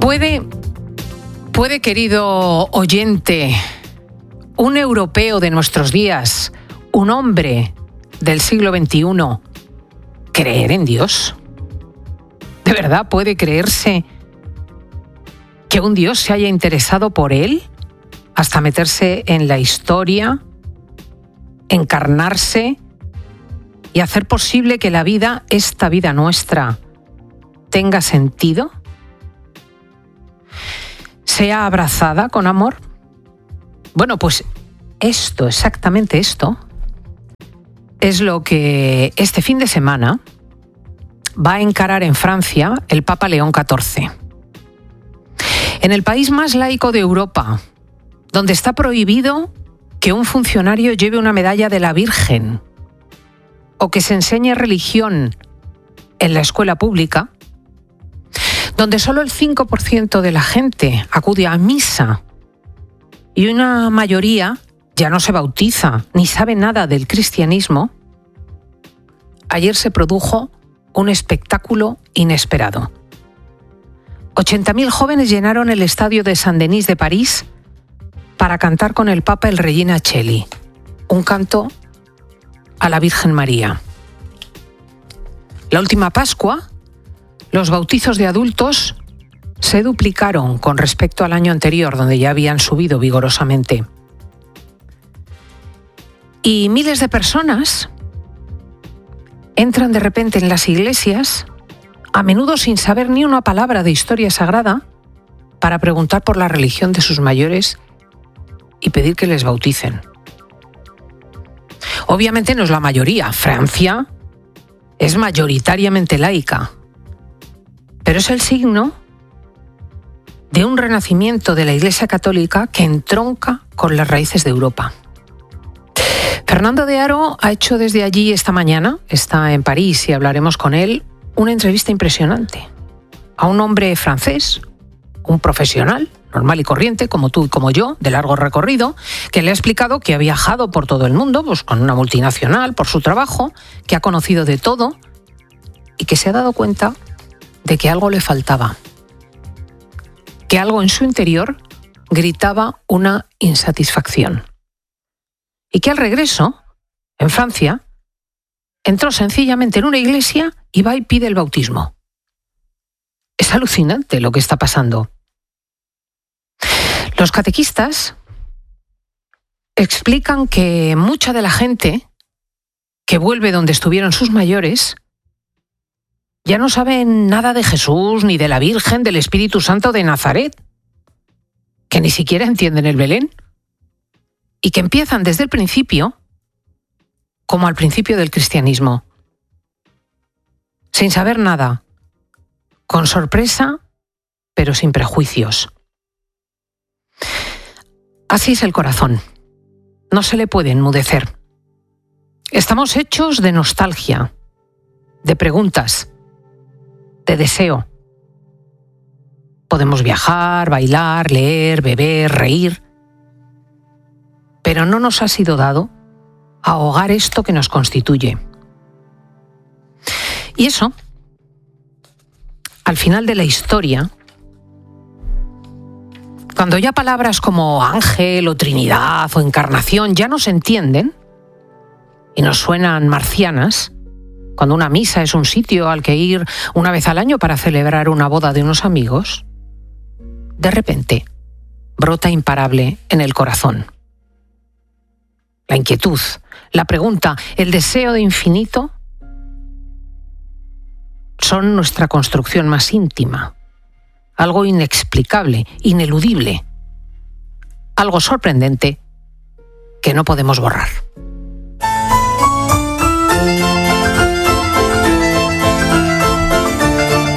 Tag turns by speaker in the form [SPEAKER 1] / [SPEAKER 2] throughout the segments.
[SPEAKER 1] Puede, querido oyente, un europeo de nuestros días, un hombre del siglo XXI, creer en Dios. ¿De verdad puede creerse que un Dios se haya interesado por él hasta meterse en la historia, encarnarse y hacer posible que la vida, esta vida nuestra, tenga sentido? ¿Sea abrazada con amor? Bueno, pues exactamente esto, es lo que este fin de semana va a encarar en Francia el Papa León XIV. En el país más laico de Europa, donde está prohibido que un funcionario lleve una medalla de la Virgen o que se enseñe religión en la escuela pública, donde solo el 5% de la gente acude a misa y una mayoría ya no se bautiza ni sabe nada del cristianismo, ayer se produjo un espectáculo inesperado. 80.000 jóvenes llenaron el estadio de Saint-Denis de París para cantar con el Papa el Regina Coeli, un canto a la Virgen María. La última Pascua, los bautizos de adultos se duplicaron con respecto al año anterior, donde ya habían subido vigorosamente. Y miles de personas entran de repente en las iglesias, a menudo sin saber ni una palabra de historia sagrada, para preguntar por la religión de sus mayores y pedir que les bauticen. Obviamente no es la mayoría. Francia es mayoritariamente laica, pero es el signo de un renacimiento de la Iglesia Católica que entronca con las raíces de Europa. Fernando de Haro ha hecho desde allí esta mañana, está en París y hablaremos con él, una entrevista impresionante a un hombre francés, un profesional, normal y corriente, como tú y como yo, de largo recorrido, que le ha explicado que ha viajado por todo el mundo, pues con una multinacional, por su trabajo, que ha conocido de todo y que se ha dado cuenta de que algo le faltaba, que algo en su interior gritaba una insatisfacción. Y que al regreso, en Francia, entró sencillamente en una iglesia y va y pide el bautismo. Es alucinante lo que está pasando. Los catequistas explican que mucha de la gente que vuelve donde estuvieron sus mayores ya no saben nada de Jesús, ni de la Virgen, del Espíritu Santo de Nazaret, que ni siquiera entienden el Belén, y que empiezan desde el principio, como al principio del cristianismo, sin saber nada, con sorpresa, pero sin prejuicios. Así es el corazón, no se le puede enmudecer. Estamos hechos de nostalgia, de preguntas, de deseo. Podemos viajar, bailar, leer, beber, reír, pero no nos ha sido dado ahogar esto que nos constituye. Y eso, al final de la historia, cuando ya palabras como ángel o Trinidad o encarnación ya no se entienden y nos suenan marcianas, cuando una misa es un sitio al que ir una vez al año para celebrar una boda de unos amigos, de repente brota imparable en el corazón. La inquietud, la pregunta, el deseo de infinito son nuestra construcción más íntima, algo inexplicable, ineludible, algo sorprendente que no podemos borrar.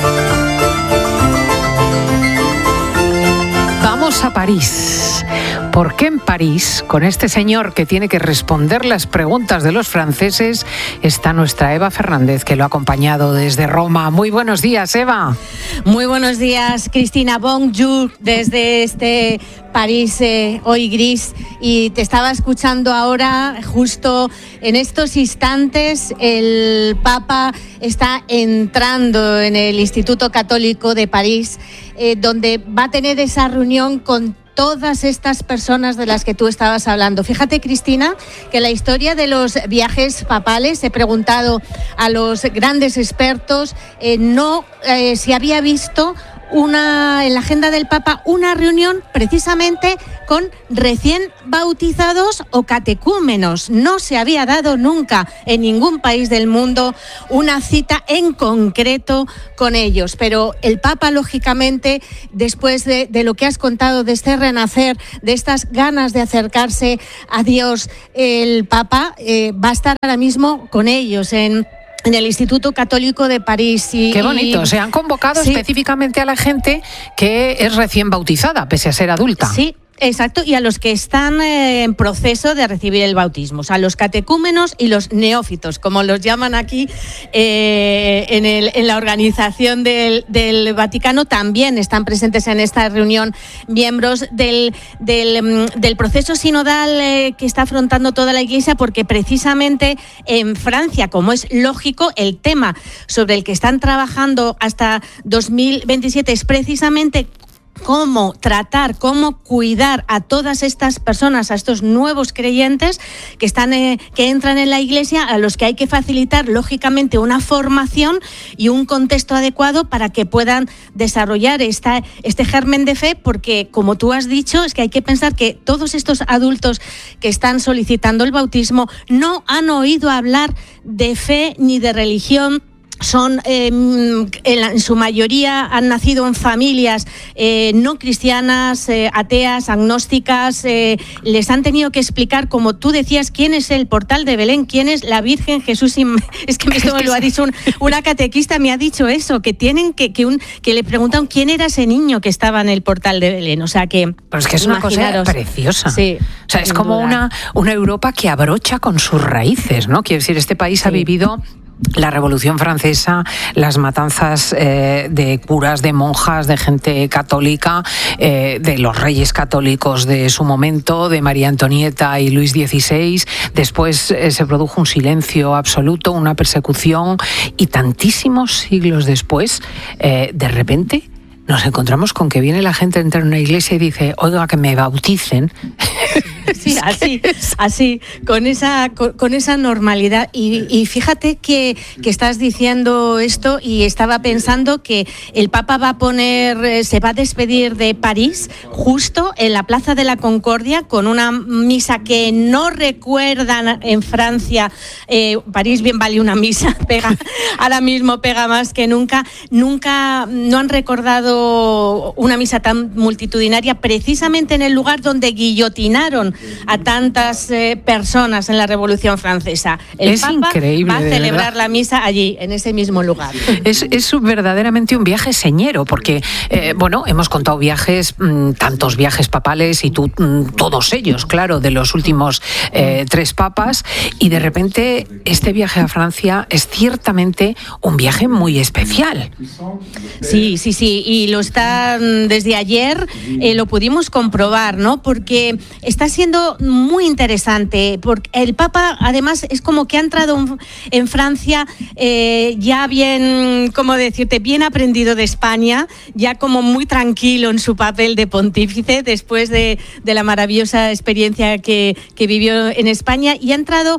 [SPEAKER 1] Vamos a París, ¿Por qué en París, con este señor que tiene que responder las preguntas de los franceses, está nuestra Eva Fernández, que lo ha acompañado desde Roma? Muy buenos días, Eva.
[SPEAKER 2] Muy buenos días, Cristina. Bonjour, desde este París hoy gris. Y te estaba escuchando ahora, justo en estos instantes, el Papa está entrando en el Instituto Católico de París, donde va a tener esa reunión con todas estas personas de las que tú estabas hablando. Fíjate, Cristina, que la historia de los viajes papales, he preguntado a los grandes expertos, si había visto en la agenda del Papa una reunión precisamente con recién bautizados o catecúmenos. No se había dado nunca en ningún país del mundo una cita en concreto con ellos. Pero el Papa, lógicamente, después de lo que has contado, de este renacer, de estas ganas de acercarse a Dios, el Papa va a estar ahora mismo con ellos en el Instituto Católico de París.
[SPEAKER 1] Qué bonito, se han convocado específicamente a la gente que es recién bautizada, pese a ser adulta.
[SPEAKER 2] Sí. Exacto, y a los que están en proceso de recibir el bautismo, o sea, los catecúmenos y los neófitos, como los llaman aquí en la organización del Vaticano, también están presentes en esta reunión miembros del proceso sinodal que está afrontando toda la Iglesia, porque precisamente en Francia, como es lógico, el tema sobre el que están trabajando hasta 2027 es precisamente cómo tratar, cómo cuidar a todas estas personas, a estos nuevos creyentes que entran en la Iglesia, a los que hay que facilitar, lógicamente, una formación y un contexto adecuado para que puedan desarrollar este germen de fe, porque, como tú has dicho, es que hay que pensar que todos estos adultos que están solicitando el bautismo no han oído hablar de fe ni de religión. Son en su mayoría han nacido en familias no cristianas, ateas, agnósticas. Les han tenido que explicar, como tú decías, quién es el portal de Belén, quién es la Virgen Jesús. Es que esto lo ha dicho una catequista, me ha dicho eso, que tienen que le preguntan quién era ese niño que estaba en el portal de Belén. O sea que,
[SPEAKER 1] pero es que es una cosa preciosa.
[SPEAKER 2] Sí,
[SPEAKER 1] o sea, es como una Europa que abrocha con sus raíces, ¿no? Quiero decir, este país ha vivido la Revolución Francesa, las matanzas de curas, de monjas, de gente católica, de los reyes católicos de su momento, de María Antonieta y Luis XVI. Después se produjo un silencio absoluto, una persecución, y tantísimos siglos después, de repente, nos encontramos con que viene la gente a entrar en una iglesia y dice: oiga, que me bauticen.
[SPEAKER 2] Sí, así, con esa normalidad. Y fíjate que estás diciendo esto, y estaba pensando que el Papa se va a despedir de París justo en la Plaza de la Concordia, con una misa que no recuerdan en Francia. París bien vale una misa, ahora mismo pega más que nunca. Nunca no han recordado una misa tan multitudinaria, precisamente en el lugar donde guillotinaron a tantas personas en la Revolución Francesa. El Papa
[SPEAKER 1] increíble,
[SPEAKER 2] va a celebrar la misa allí, en ese mismo lugar.
[SPEAKER 1] Es verdaderamente un viaje señero, porque hemos contado viajes, tantos viajes papales, y tú, todos ellos, claro, de los últimos 3 papas, y de repente este viaje a Francia es ciertamente un viaje muy especial.
[SPEAKER 2] Sí, y lo está desde ayer, lo pudimos comprobar, ¿no? Porque está siendo muy interesante, porque el Papa, además, es como que ha entrado en Francia ya bien, ¿cómo decirte?, bien aprendido de España, ya como muy tranquilo en su papel de pontífice, después de la maravillosa experiencia que vivió en España, y ha entrado,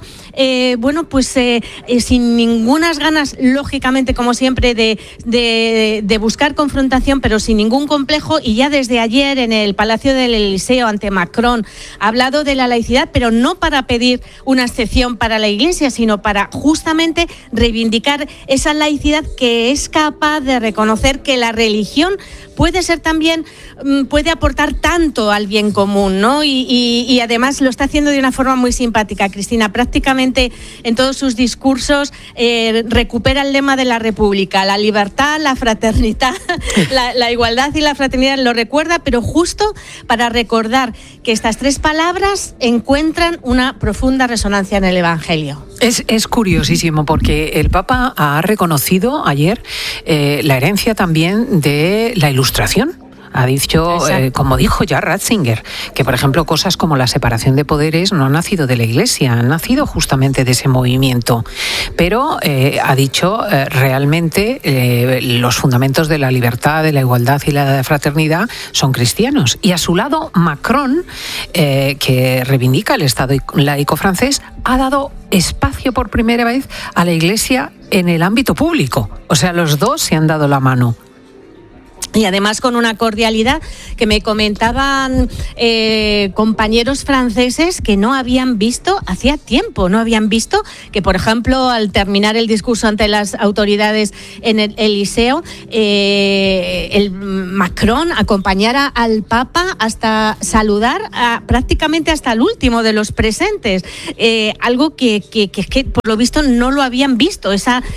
[SPEAKER 2] sin ningunas ganas, lógicamente, como siempre, de buscar confrontación, pero sin ningún complejo, y ya desde ayer en el Palacio del Elíseo ante Macron ha hablado de la laicidad, pero no para pedir una excepción para la Iglesia, sino para justamente reivindicar esa laicidad que es capaz de reconocer que la religión puede ser también, puede aportar tanto al bien común, ¿no? Y además lo está haciendo de una forma muy simpática, Cristina. Prácticamente en todos sus discursos recupera el lema de la República, la libertad, la fraternidad, la igualdad y la fraternidad, lo recuerda, pero justo para recordar que estas tres palabras encuentran una profunda resonancia en el Evangelio.
[SPEAKER 1] Es curiosísimo porque el Papa ha reconocido ayer la herencia también de la Ilustración. Ha dicho, como dijo ya Ratzinger, que por ejemplo cosas como la separación de poderes no han nacido de la Iglesia, han nacido justamente de ese movimiento. Pero ha dicho realmente los fundamentos de la libertad, de la igualdad y la fraternidad son cristianos. Y a su lado Macron, que reivindica el Estado laico francés, ha dado espacio por primera vez a la Iglesia en el ámbito público. O sea, los dos se han dado la mano.
[SPEAKER 2] Y además con una cordialidad que me comentaban compañeros franceses que no habían visto hacía tiempo, no habían visto que, por ejemplo, al terminar el discurso ante las autoridades en el Eliseo, el Macron acompañara al Papa hasta saludar prácticamente hasta el último de los presentes, algo que por lo visto no lo habían visto,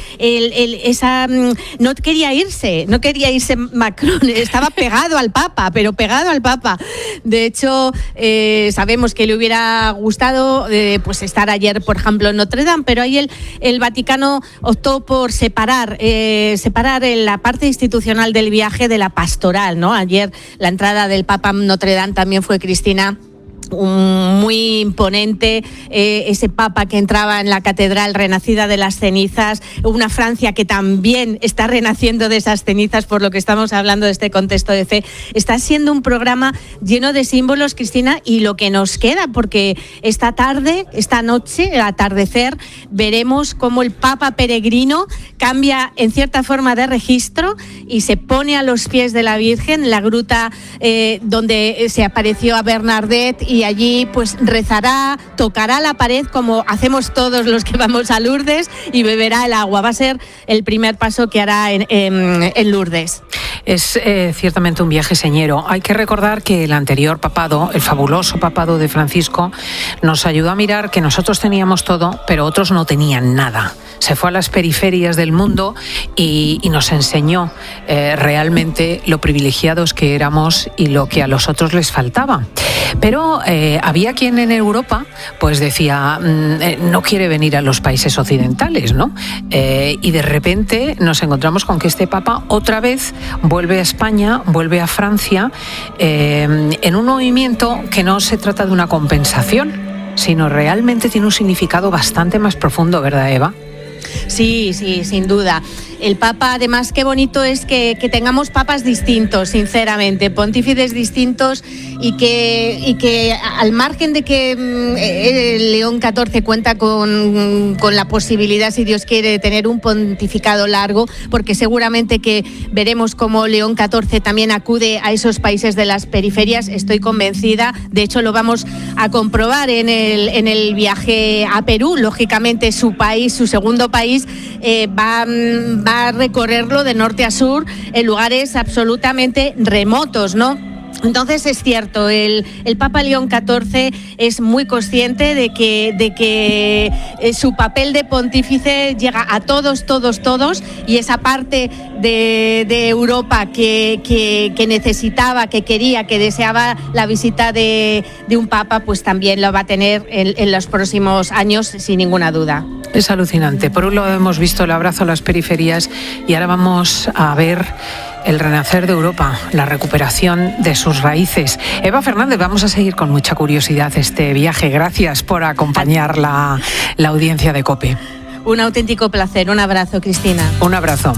[SPEAKER 2] no quería irse Macron. Estaba pegado al Papa, pero pegado al Papa. De hecho, sabemos que le hubiera gustado pues estar ayer, por ejemplo, en Notre Dame, pero ahí el Vaticano optó por separar la parte institucional del viaje de la pastoral, ¿no? Ayer la entrada del Papa en Notre Dame también fue, Cristina, muy imponente, ese Papa que entraba en la catedral renacida de las cenizas, una Francia que también está renaciendo de esas cenizas, por lo que estamos hablando de este contexto de fe. Está siendo un programa lleno de símbolos, Cristina, y lo que nos queda, porque esta noche, al atardecer, veremos cómo el Papa peregrino cambia en cierta forma de registro y se pone a los pies de la Virgen, la gruta donde se apareció a Bernadette, y allí pues rezará, tocará la pared como hacemos todos los que vamos a Lourdes y beberá el agua. Va a ser el primer paso que hará en Lourdes.
[SPEAKER 1] Es ciertamente un viaje señero. Hay que recordar que el anterior papado, el fabuloso papado de Francisco, nos ayudó a mirar que nosotros teníamos todo, pero otros no tenían nada. Se fue a las periferias del mundo y nos enseñó realmente lo privilegiados que éramos y lo que a los otros les faltaba. Pero había quien en Europa pues decía, no quiere venir a los países occidentales, ¿no? Y de repente nos encontramos con que este Papa otra vez vuelve a España, vuelve a Francia, en un movimiento que no se trata de una compensación, sino realmente tiene un significado bastante más profundo, ¿verdad, Eva?
[SPEAKER 2] Sí, sin duda. El Papa, además, qué bonito es que tengamos papas distintos, sinceramente, pontífices distintos, y que al margen de que el León XIV cuenta con la posibilidad, si Dios quiere, de tener un pontificado largo, porque seguramente que veremos cómo León XIV también acude a esos países de las periferias, estoy convencida. De hecho, lo vamos a comprobar en el viaje a Perú. Lógicamente, su país, su segundo país, va a recorrerlo de norte a sur en lugares absolutamente remotos, ¿no? Entonces es cierto, el Papa León XIV es muy consciente de que su papel de pontífice llega a todos, y esa parte de Europa que necesitaba, que quería, que deseaba la visita de un Papa, pues también lo va a tener en los próximos años, sin ninguna duda.
[SPEAKER 1] Es alucinante. Por un lado hemos visto el abrazo a las periferias y ahora vamos a ver el renacer de Europa, la recuperación de sus raíces. Eva Fernández, vamos a seguir con mucha curiosidad este viaje. Gracias por acompañar la audiencia de COPE.
[SPEAKER 2] Un auténtico placer. Un abrazo, Cristina.
[SPEAKER 1] Un abrazo.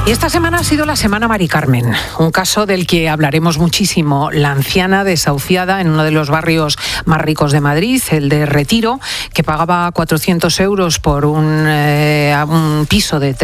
[SPEAKER 1] Y esta semana ha sido la Semana Mari Carmen, un caso del que hablaremos muchísimo. La anciana desahuciada en uno de los barrios más ricos de Madrid, el de Retiro, que pagaba 400 euros por un piso de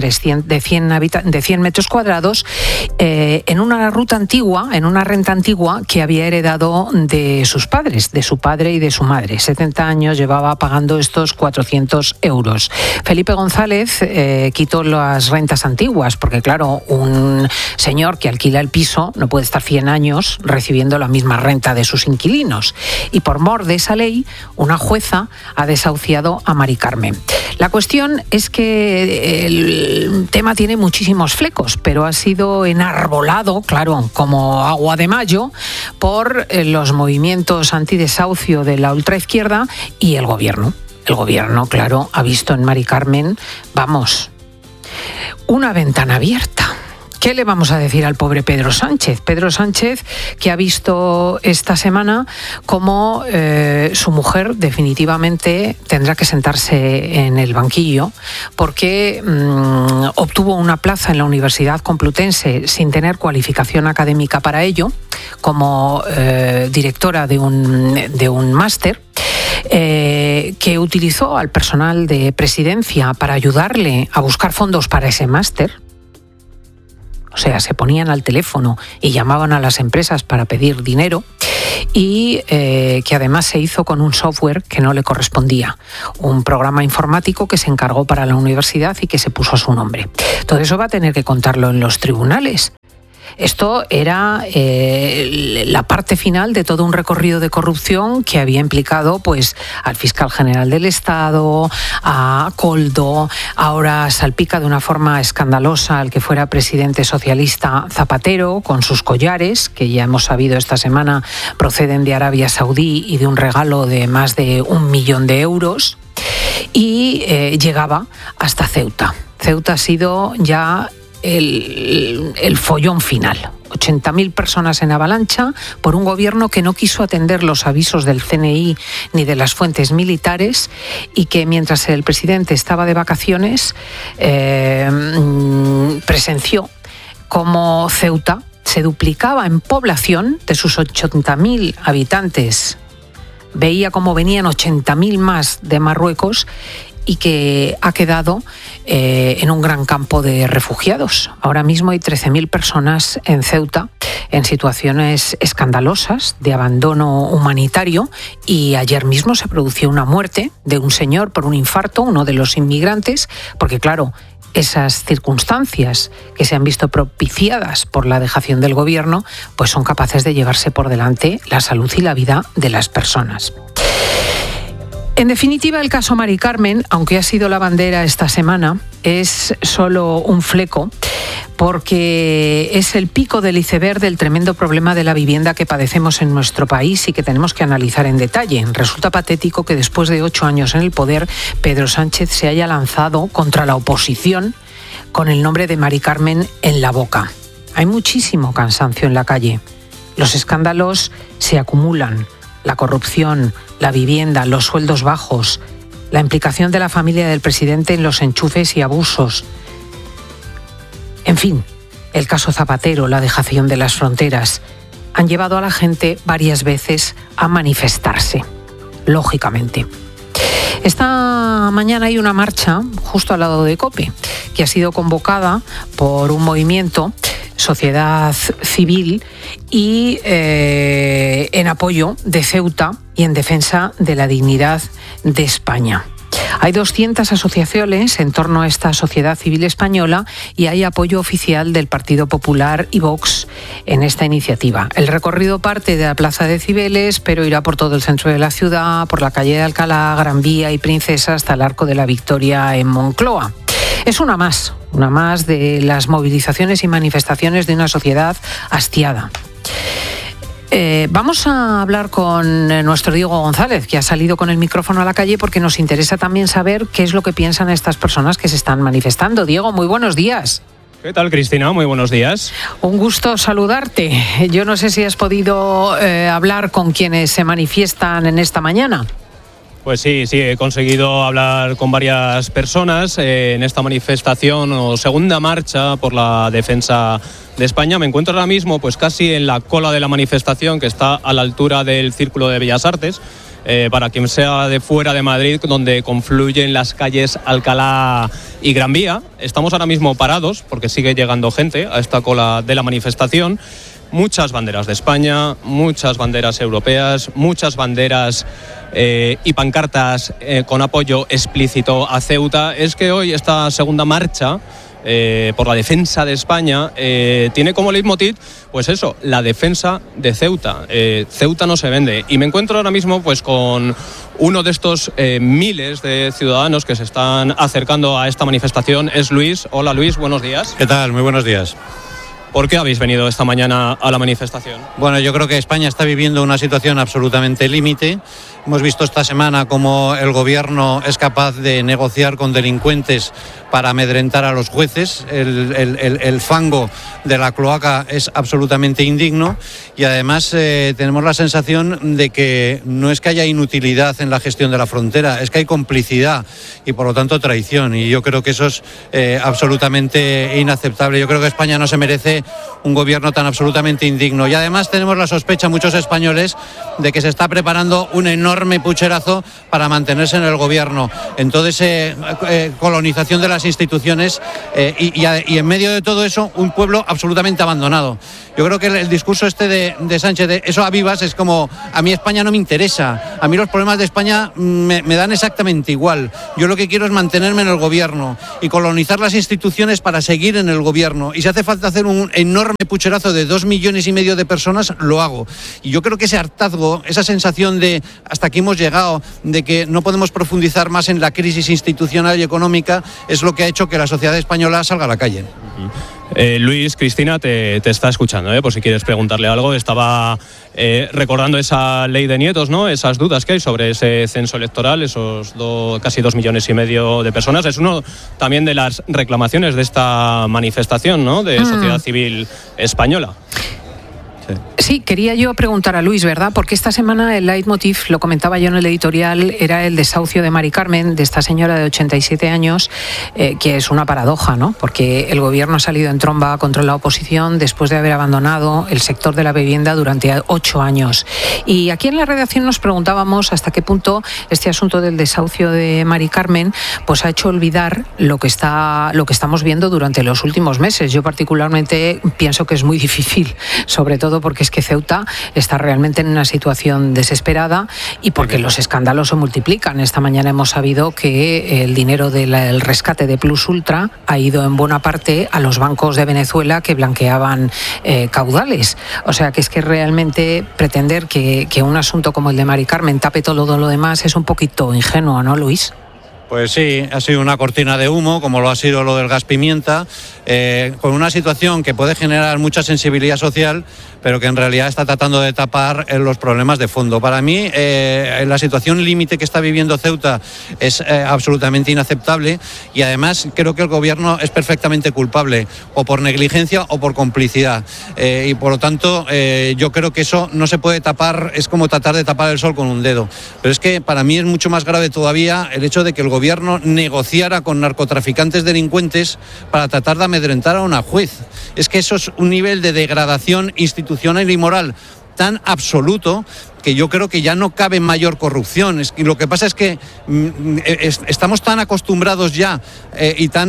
[SPEAKER 1] 100 metros cuadrados en una ruta antigua, en una renta antigua que había heredado de sus padres, de su padre y de su madre. 70 años llevaba pagando estos 400 euros. Felipe González quitó las rentas antiguas, porque claro, un señor que alquila el piso no puede estar 100 años recibiendo la misma renta de sus inquilinos. Y por mor de esa ley, una jueza ha desahuciado a Mari Carmen. La cuestión es que el tema tiene muchísimos flecos, pero ha sido enarbolado, claro, como agua de mayo, por los movimientos antidesahucio de la ultraizquierda y el gobierno. El gobierno, claro, ha visto en Mari Carmen, vamos, una ventana abierta. ¿Qué le vamos a decir al pobre Pedro Sánchez? Pedro Sánchez, que ha visto esta semana cómo su mujer definitivamente tendrá que sentarse en el banquillo porque obtuvo una plaza en la Universidad Complutense sin tener cualificación académica para ello, como directora de un máster. Que utilizó al personal de presidencia para ayudarle a buscar fondos para ese máster. O sea, se ponían al teléfono y llamaban a las empresas para pedir dinero, y que además se hizo con un software que no le correspondía, un programa informático que se encargó para la universidad y que se puso a su nombre. Todo eso va a tener que contarlo en los tribunales. Esto era la parte final de todo un recorrido de corrupción que había implicado pues al fiscal general del Estado, a Koldo, ahora salpica de una forma escandalosa al que fuera presidente socialista Zapatero con sus collares, que ya hemos sabido esta semana proceden de Arabia Saudí y de un regalo de más de 1 millón de euros, y llegaba hasta Ceuta. Ceuta ha sido ya el follón final. 80.000 personas en avalancha por un gobierno que no quiso atender los avisos del CNI ni de las fuentes militares, y que mientras el presidente estaba de vacaciones presenció cómo Ceuta se duplicaba en población. De sus 80.000 habitantes, veía cómo venían 80.000 más de Marruecos, y que ha quedado en un gran campo de refugiados. Ahora mismo hay 13.000 personas en Ceuta en situaciones escandalosas de abandono humanitario, y ayer mismo se produjo una muerte de un señor por un infarto, uno de los inmigrantes, porque claro, esas circunstancias que se han visto propiciadas por la dejación del gobierno, pues son capaces de llevarse por delante la salud y la vida de las personas. En definitiva, el caso Mari Carmen, aunque ha sido la bandera esta semana, es solo un fleco, porque es el pico del iceberg del tremendo problema de la vivienda que padecemos en nuestro país y que tenemos que analizar en detalle. Resulta patético que después de 8 años en el poder, Pedro Sánchez se haya lanzado contra la oposición con el nombre de Mari Carmen en la boca. Hay muchísimo cansancio en la calle. Los escándalos se acumulan. La corrupción, la vivienda, los sueldos bajos, la implicación de la familia del presidente en los enchufes y abusos. En fin, el caso Zapatero, la dejación de las fronteras, han llevado a la gente varias veces a manifestarse, lógicamente. Esta mañana hay una marcha justo al lado de COPE, que ha sido convocada por un movimiento, sociedad civil, y en apoyo de Ceuta y en defensa de la dignidad de España. Hay 200 asociaciones en torno a esta sociedad civil española y hay apoyo oficial del Partido Popular y Vox en esta iniciativa. El recorrido parte de la Plaza de Cibeles, pero irá por todo el centro de la ciudad, por la calle de Alcalá, Gran Vía y Princesa hasta el Arco de la Victoria en Moncloa. Es una más de las movilizaciones y manifestaciones de una sociedad hastiada. Vamos a hablar con nuestro Diego González, que ha salido con el micrófono a la calle porque nos interesa también saber qué es lo que piensan estas personas que se están manifestando. Diego, muy buenos días.
[SPEAKER 3] ¿Qué tal, Cristina? Muy buenos días.
[SPEAKER 1] Un gusto saludarte. Yo no sé si has podido hablar con quienes se manifiestan en esta mañana.
[SPEAKER 3] Pues sí, he conseguido hablar con varias personas en esta manifestación o segunda marcha por la defensa de España. Me encuentro ahora mismo pues casi en la cola de la manifestación, que está a la altura del Círculo de Bellas Artes. Para quien sea de fuera de Madrid, donde confluyen las calles Alcalá y Gran Vía. Estamos ahora mismo parados porque sigue llegando gente a esta cola de la manifestación. Muchas banderas de España, muchas banderas europeas, muchas banderas y pancartas con apoyo explícito a Ceuta. Es que hoy esta segunda marcha por la defensa de España tiene como leitmotiv, pues eso, la defensa de Ceuta. Ceuta no se vende. Y me encuentro ahora mismo pues con uno de estos miles de ciudadanos que se están acercando a esta manifestación. Es Luis. Hola Luis, buenos días.
[SPEAKER 4] ¿Qué tal? Muy buenos días.
[SPEAKER 3] ¿Por qué habéis venido esta mañana a la manifestación?
[SPEAKER 4] Bueno, yo creo que España está viviendo una situación absolutamente límite. Hemos visto esta semana cómo el gobierno es capaz de negociar con delincuentes para amedrentar a los jueces. El fango de la cloaca es absolutamente indigno y además tenemos la sensación de que no es que haya inutilidad en la gestión de la frontera, es que hay complicidad y por lo tanto traición, y yo creo que eso es absolutamente inaceptable. Yo creo que España no se merece un gobierno tan absolutamente indigno, y además tenemos la sospecha, muchos españoles, de que se está preparando un enorme pucherazo para mantenerse en el gobierno, en toda esa colonización de las instituciones y en medio de todo eso un pueblo absolutamente abandonado. Yo creo que el discurso este de Sánchez, de eso a vivas, es como: a mí España no me interesa, a mí los problemas de España me dan exactamente igual, yo lo que quiero es mantenerme en el gobierno y colonizar las instituciones para seguir en el gobierno, y si hace falta hacer un enorme pucherazo de 2,5 millones de personas, lo hago. Y yo creo que ese hartazgo, esa sensación de hasta aquí hemos llegado, de que no podemos profundizar más en la crisis institucional y económica, es lo que ha hecho que la sociedad española salga a la calle.
[SPEAKER 3] Luis, Cristina te está escuchando, por si quieres preguntarle algo. Estaba recordando esa ley de nietos, ¿no? Esas dudas que hay sobre ese censo electoral, esos casi 2,5 millones de personas. Es uno también de las reclamaciones de esta manifestación, ¿no? De sociedad civil española.
[SPEAKER 1] Sí, quería yo preguntar a Luis, ¿verdad? Porque esta semana el leitmotiv, lo comentaba yo en el editorial, era el desahucio de Mari Carmen, de esta señora de 87 años, que es una paradoja, ¿no? Porque el gobierno ha salido en tromba contra la oposición después de haber abandonado el sector de la vivienda durante 8 años. Y aquí en la redacción nos preguntábamos hasta qué punto este asunto del desahucio de Mari Carmen pues ha hecho olvidar lo que estamos viendo durante los últimos meses. Yo particularmente pienso que es muy difícil, sobre todo porque es que Ceuta está realmente en una situación desesperada y porque los escándalos se multiplican. Esta mañana hemos sabido que el dinero del rescate de Plus Ultra ha ido en buena parte a los bancos de Venezuela que blanqueaban caudales. O sea que es que realmente pretender que un asunto como el de Mari Carmen tape todo lo demás es un poquito ingenuo, ¿no, Luis?
[SPEAKER 4] Pues sí, ha sido una cortina de humo, como lo ha sido lo del gas pimienta, con una situación que puede generar mucha sensibilidad social, pero que en realidad está tratando de tapar los problemas de fondo. Para mí, la situación límite que está viviendo Ceuta es absolutamente inaceptable, y además creo que el gobierno es perfectamente culpable, o por negligencia o por complicidad. Y por lo tanto, yo creo que eso no se puede tapar, es como tratar de tapar el sol con un dedo. Pero es que para mí es mucho más grave todavía el hecho de que el gobierno negociara con narcotraficantes delincuentes para tratar de amedrentar a una juez. Es que eso es un nivel de degradación institucional y moral tan absoluto que yo creo que ya no cabe mayor corrupción. Y lo que pasa es que estamos tan acostumbrados ya y tan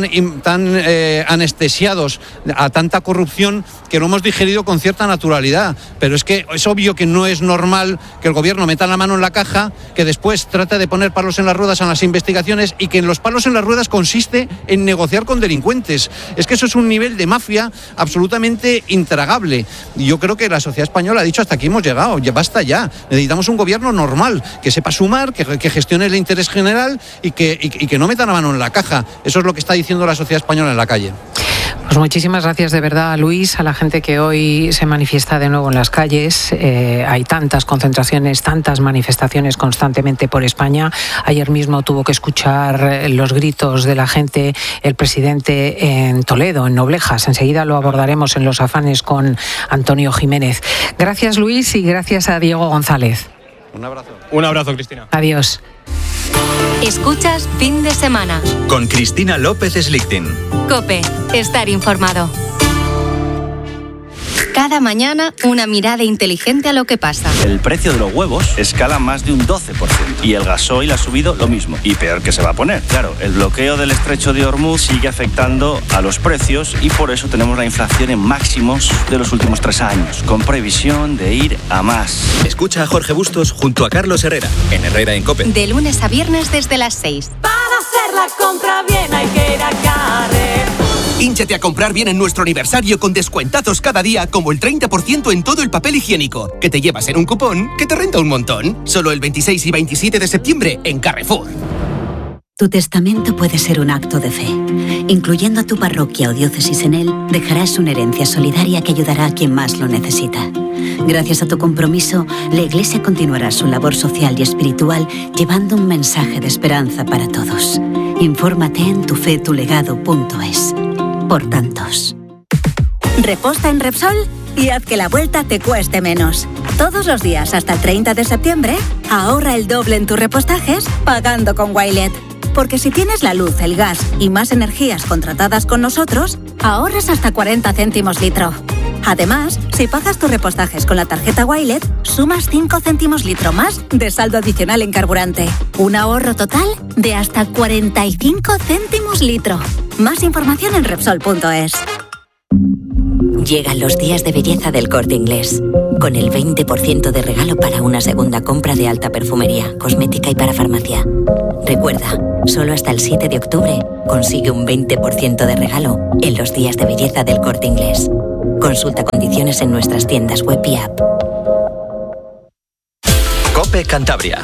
[SPEAKER 4] anestesiados a tanta corrupción que lo hemos digerido con cierta naturalidad. Pero es que es obvio que no es normal que el gobierno meta la mano en la caja, que después trate de poner palos en las ruedas en las investigaciones, y que en los palos en las ruedas consiste en negociar con delincuentes. Es que eso es un nivel de mafia absolutamente intragable. Y yo creo que la sociedad española ha dicho: hasta aquí hemos llegado, ya basta ya. Necesitamos un gobierno normal, que sepa sumar, que gestione el interés general y que no meta la mano en la caja. Eso es lo que está diciendo la sociedad española en la calle.
[SPEAKER 1] Pues muchísimas gracias de verdad, Luis, a la gente que hoy se manifiesta de nuevo en las calles. Hay tantas concentraciones, tantas manifestaciones constantemente por España. Ayer mismo tuvo que escuchar los gritos de la gente el presidente en Toledo, en Noblejas. Enseguida lo abordaremos en Los Afanes con Antonio Jiménez. Gracias, Luis, y gracias a Diego González.
[SPEAKER 4] Un abrazo.
[SPEAKER 3] Un abrazo, Cristina.
[SPEAKER 1] Adiós.
[SPEAKER 5] Escuchas Fin de Semana.
[SPEAKER 6] Con Cristina López Slichting.
[SPEAKER 5] COPE. Estar informado. Cada mañana, una mirada inteligente a lo que pasa.
[SPEAKER 7] El precio de los huevos escala más de un 12%. Y el gasoil ha subido lo mismo. Y peor que se va a poner. Claro, el bloqueo del estrecho de Hormuz sigue afectando a los precios y por eso tenemos la inflación en máximos de los últimos 3 años, con previsión de ir a más.
[SPEAKER 6] Escucha a Jorge Bustos junto a Carlos Herrera, en Herrera en COPE.
[SPEAKER 5] De lunes a viernes desde las 6.
[SPEAKER 8] Para hacer la compra bien hay que ir a Carrefour.
[SPEAKER 9] Hínchate a comprar bien en nuestro aniversario con descuentazos cada día, como el 30% en todo el papel higiénico, que te llevas en un cupón que te renta un montón. Solo el 26 y 27 de septiembre en Carrefour.
[SPEAKER 10] Tu testamento puede ser un acto de fe. Incluyendo a tu parroquia o diócesis en él, dejarás una herencia solidaria que ayudará a quien más lo necesita. Gracias a tu compromiso, la Iglesia continuará su labor social y espiritual, llevando un mensaje de esperanza para todos. Infórmate en tufetulegado.es. Por tantos.
[SPEAKER 11] Reposta en Repsol y haz que la vuelta te cueste menos. Todos los días hasta el 30 de septiembre, ahorra el doble en tus repostajes pagando con Wilet. Porque si tienes la luz, el gas y más energías contratadas con nosotros, ahorras hasta 40 céntimos litro. Además, si pagas tus repostajes con la tarjeta Wilet, sumas 5 céntimos litro más de saldo adicional en carburante. Un ahorro total de hasta 45 céntimos litro. Más información en Repsol.es.
[SPEAKER 12] Llegan los días de belleza del Corte Inglés, con el 20% de regalo para una segunda compra de alta perfumería, cosmética y para farmacia. Recuerda, solo hasta el 7 de octubre consigue un 20% de regalo en los días de belleza del Corte Inglés. Consulta condiciones en nuestras tiendas web y app.
[SPEAKER 6] COPE Cantabria.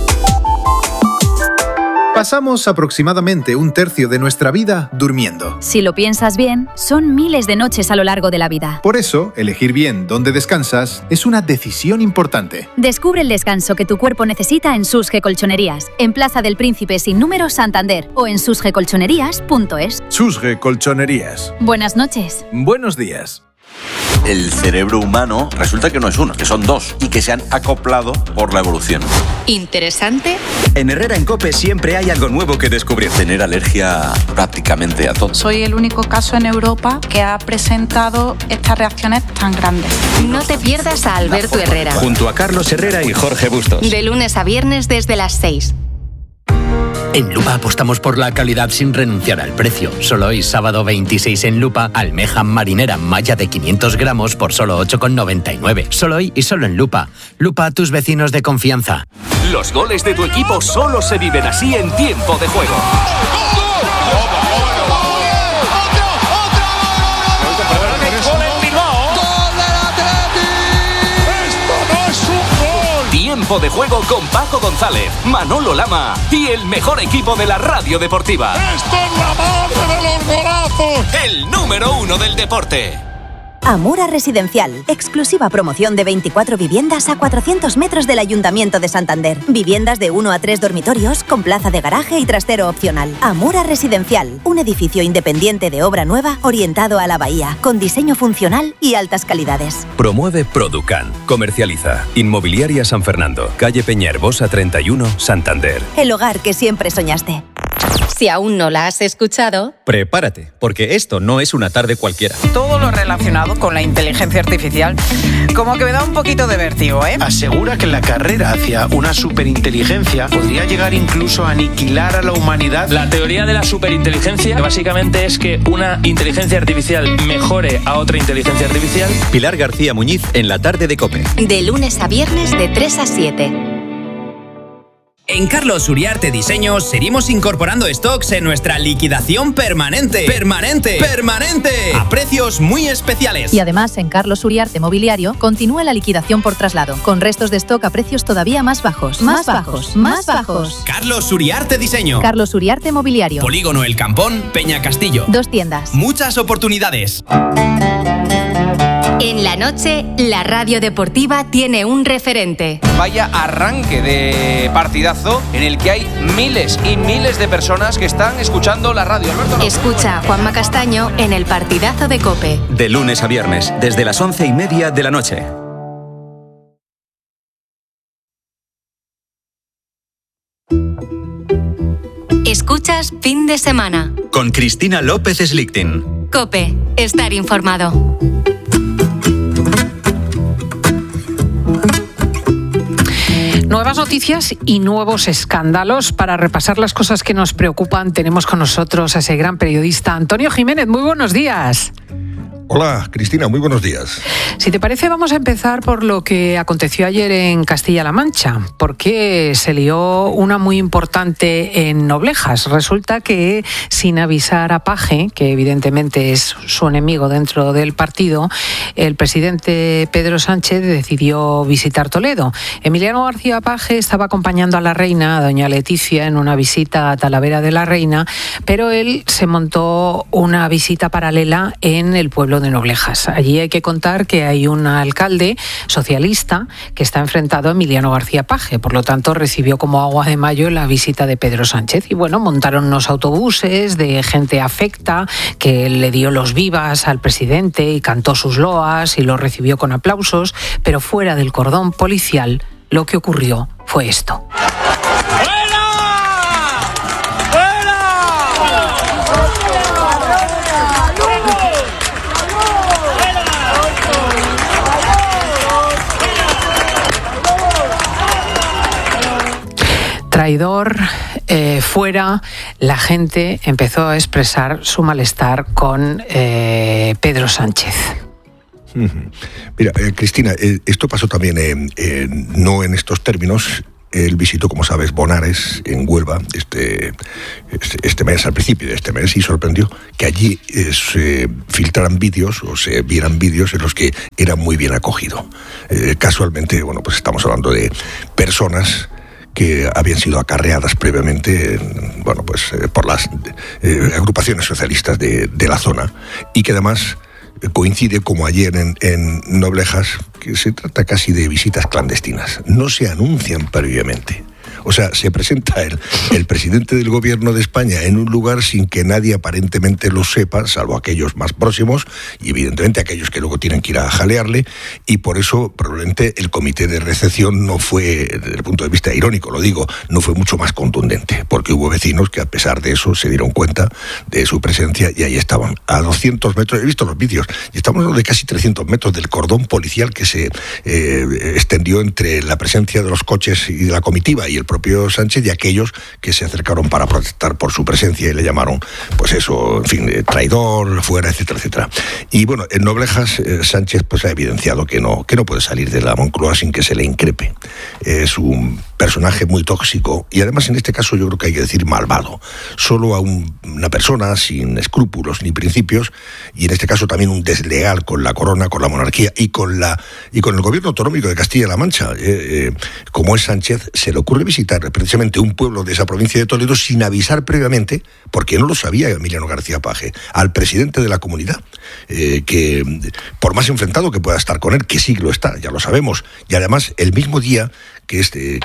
[SPEAKER 13] Pasamos aproximadamente un tercio de nuestra vida durmiendo.
[SPEAKER 14] Si lo piensas bien, son miles de noches a lo largo de la vida.
[SPEAKER 13] Por eso, elegir bien dónde descansas es una decisión importante.
[SPEAKER 14] Descubre el descanso que tu cuerpo necesita en Susge Colchonerías, en Plaza del Príncipe sin número, Santander, o en susgecolchonerías.es.
[SPEAKER 13] Susge Colchonerías.
[SPEAKER 14] Buenas noches.
[SPEAKER 13] Buenos días.
[SPEAKER 15] El cerebro humano resulta que no es uno, que son dos y que se han acoplado por la evolución.
[SPEAKER 5] ¿Interesante?
[SPEAKER 6] En Herrera en COPE siempre hay algo nuevo que descubrir.
[SPEAKER 15] Tener alergia prácticamente a todo.
[SPEAKER 16] Soy el único caso en Europa que ha presentado estas reacciones tan grandes.
[SPEAKER 5] No te pierdas a Alberto Herrera.
[SPEAKER 6] Junto a Carlos Herrera y Jorge Bustos.
[SPEAKER 5] De lunes a viernes desde las 6.
[SPEAKER 17] En Lupa apostamos por la calidad sin renunciar al precio. Solo hoy, sábado 26 en Lupa, almeja marinera malla de 500 gramos por solo 8,99. Solo hoy y solo en Lupa. Lupa, tus vecinos de confianza.
[SPEAKER 18] Los goles de tu equipo solo se viven así en tiempo de juego. Tiempo de juego con Paco González, Manolo Lama y el mejor equipo de la radio deportiva.
[SPEAKER 19] ¡Esto es la base de los golazos!
[SPEAKER 18] El número 1 del deporte.
[SPEAKER 11] Amura Residencial. Exclusiva promoción de 24 viviendas a 400 metros del Ayuntamiento de Santander. Viviendas de 1 a 3 dormitorios con plaza de garaje y trastero opcional. Amura Residencial. Un edificio independiente de obra nueva orientado a la bahía, con diseño funcional y altas calidades.
[SPEAKER 20] Promueve Producan. Comercializa. Inmobiliaria San Fernando. Calle Peñaherbosa 31, Santander.
[SPEAKER 11] El hogar que siempre soñaste.
[SPEAKER 5] Si aún no la has escuchado,
[SPEAKER 6] prepárate, porque esto no es una tarde cualquiera.
[SPEAKER 21] Todo lo relacionado con la inteligencia artificial, como que me da un poquito de vértigo, ¿eh?
[SPEAKER 22] Asegura que la carrera hacia una superinteligencia podría llegar incluso a aniquilar a la humanidad.
[SPEAKER 23] La teoría de la superinteligencia básicamente es que una inteligencia artificial mejore a otra inteligencia artificial.
[SPEAKER 6] Pilar García Muñiz en la tarde de COPE.
[SPEAKER 5] De lunes a viernes de 3 a 7.
[SPEAKER 24] En Carlos Uriarte Diseño seguimos incorporando stocks en nuestra liquidación permanente. ¡Permanente! ¡Permanente! A precios muy especiales.
[SPEAKER 25] Y además, en Carlos Uriarte Mobiliario continúa la liquidación por traslado, con restos de stock a precios todavía más bajos. Más bajos. Más bajos.
[SPEAKER 24] Carlos Uriarte Diseño.
[SPEAKER 25] Carlos Uriarte Mobiliario.
[SPEAKER 24] Polígono El Campón, Peña Castillo.
[SPEAKER 25] 2 tiendas.
[SPEAKER 24] Muchas oportunidades.
[SPEAKER 5] En la noche, la radio deportiva tiene un referente.
[SPEAKER 26] Vaya arranque de partidazo en el que hay miles y miles de personas que están escuchando la radio. Alberto,
[SPEAKER 5] escucha a Juanma Castaño en el partidazo de COPE.
[SPEAKER 6] De lunes a viernes, desde las 11:30 de la noche.
[SPEAKER 5] Escuchas Fin de Semana.
[SPEAKER 6] Con Cristina López Slichting.
[SPEAKER 5] COPE. Estar informado.
[SPEAKER 1] Nuevas noticias y nuevos escándalos. Para repasar las cosas que nos preocupan, tenemos con nosotros a ese gran periodista Antonio Jiménez. Muy buenos días.
[SPEAKER 2] Hola, Cristina, muy buenos días.
[SPEAKER 1] Si te parece, vamos a empezar por lo que aconteció ayer en Castilla-La Mancha, porque se lió una muy importante en Noblejas. Resulta que, sin avisar a Paje, que evidentemente es su enemigo dentro del partido, el presidente Pedro Sánchez decidió visitar Toledo. Emiliano García Paje estaba acompañando a la reina, a doña Leticia, en una visita a Talavera de la Reina, pero él se montó una visita paralela en el pueblo de Noblejas. Allí hay que contar que hay un alcalde socialista que está enfrentado a Emiliano García Paje, por lo tanto recibió como agua de mayo la visita de Pedro Sánchez y bueno, montaron unos autobuses de gente afecta que le dio los vivas al presidente y cantó sus loas y lo recibió con aplausos, pero fuera del cordón policial lo que ocurrió fue esto. Traidor, fuera, la gente empezó a expresar su malestar con Pedro Sánchez.
[SPEAKER 2] Mira, Cristina, esto pasó también no en estos términos. Él visitó, como sabes, Bonares, en Huelva, este mes, al principio de este mes, y sorprendió que allí se filtraran vídeos o se vieran vídeos en los que era muy bien acogido. Casualmente, bueno, pues estamos hablando de personas que habían sido acarreadas previamente, bueno, pues por las agrupaciones socialistas de la zona, y que además coincide, como ayer en Noblejas, que se trata casi de visitas clandestinas. No se anuncian previamente. O sea, se presenta el presidente del gobierno de España en un lugar sin que nadie aparentemente lo sepa, salvo aquellos más próximos y evidentemente aquellos que luego tienen que ir a jalearle, y por eso probablemente el comité de recepción no fue, desde el punto de vista irónico lo digo, no fue mucho más contundente, porque hubo vecinos que a pesar de eso se dieron cuenta de su presencia y ahí estaban, a 200 metros, he visto los vídeos, y estamos hablando de casi 300 metros del cordón policial que se extendió entre la presencia de los coches y de la comitiva y el propio Sánchez y aquellos que se acercaron para protestar por su presencia y le llamaron, pues eso, en fin, traidor, fuera, etcétera, etcétera. Y bueno, en Noblejas Sánchez pues ha evidenciado que no puede salir de la Moncloa sin que se le increpe. Es un personaje muy tóxico y además en este caso yo creo que hay que decir malvado. Solo a una persona sin escrúpulos ni principios, y en este caso también un desleal con la corona, con la monarquía y con el gobierno autonómico de Castilla-La Mancha, como es Sánchez, se le ocurre visitar precisamente un pueblo de esa provincia de Toledo sin avisar previamente, porque no lo sabía Emiliano García Paje, al presidente de la comunidad, que por más enfrentado que pueda estar con él, que sí lo está, ya lo sabemos, y además el mismo día que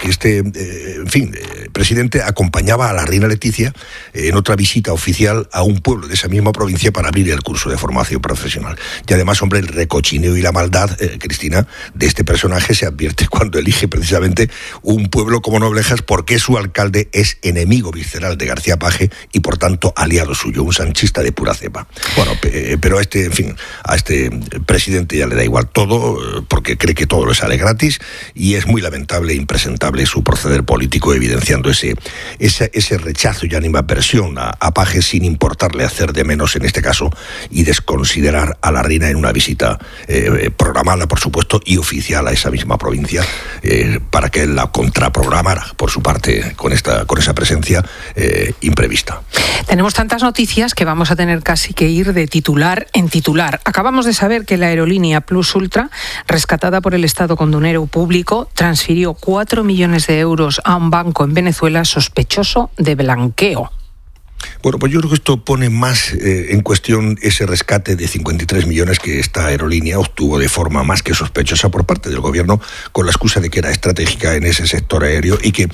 [SPEAKER 2] presidente acompañaba a la reina Leticia en otra visita oficial a un pueblo de esa misma provincia para abrir el curso de formación profesional. Y además, hombre, el recochineo y la maldad, Cristina, de este personaje se advierte cuando elige precisamente un pueblo como Noblejas, porque su alcalde es enemigo visceral de García Paje y por tanto aliado suyo, un sanchista de pura cepa. Bueno, pero a este presidente ya le da igual todo, porque cree que todo le sale gratis, y es muy lamentable e impresentable su proceder político, evidenciando ese rechazo y animadversión a Paje, sin importarle hacer de menos en este caso y desconsiderar a la reina en una visita programada, por supuesto, y oficial a esa misma provincia, para que la contraprogramara por su parte con esa presencia imprevista.
[SPEAKER 1] Tenemos tantas noticias que vamos a tener casi que ir de titular en titular. Acabamos de saber que la aerolínea Plus Ultra, rescatada por el Estado con dinero público, transfirió 4 millones de euros a un banco en Venezuela sospechoso de blanqueo.
[SPEAKER 2] Bueno, pues yo creo que esto pone más en cuestión ese rescate de 53 millones que esta aerolínea obtuvo de forma más que sospechosa por parte del gobierno, con la excusa de que era estratégica en ese sector aéreo y que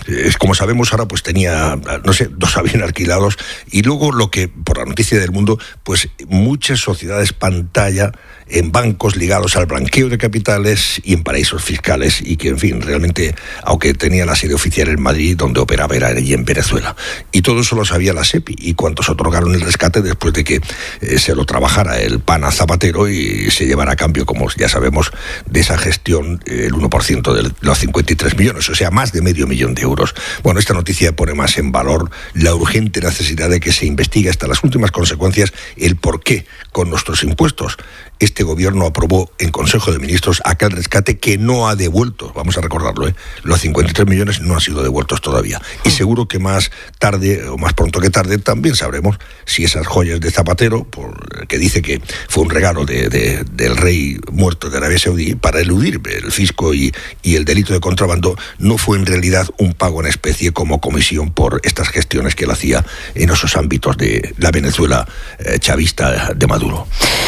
[SPEAKER 2] Como sabemos ahora, pues tenía, no sé, 2 aviones alquilados, y luego lo que, por la noticia del Mundo, pues muchas sociedades pantalla en bancos ligados al blanqueo de capitales y en paraísos fiscales, y que, en fin, realmente, aunque tenía la sede oficial en Madrid, donde operaba era allí en Venezuela. Y todo eso lo sabía la SEPI, y cuantos otorgaron el rescate después de que se lo trabajara el PAN a Zapatero y se llevara a cambio, como ya sabemos, de esa gestión el 1% de los 53 millones, o sea, más de medio millón de euros. Bueno, esta noticia pone más en valor la urgente necesidad de que se investigue hasta las últimas consecuencias el por qué, con nuestros impuestos, este gobierno aprobó en Consejo de Ministros aquel rescate que no ha devuelto, vamos a recordarlo, los 53 millones no han sido devueltos todavía. Y seguro que más tarde, o más pronto que tarde, también sabremos si esas joyas de Zapatero, que dice que fue un regalo del rey muerto de Arabia Saudí para eludir el fisco y el delito de contrabando, no fue en realidad un pago en especie como comisión por estas gestiones que él hacía en esos ámbitos de la Venezuela chavista de Maduro.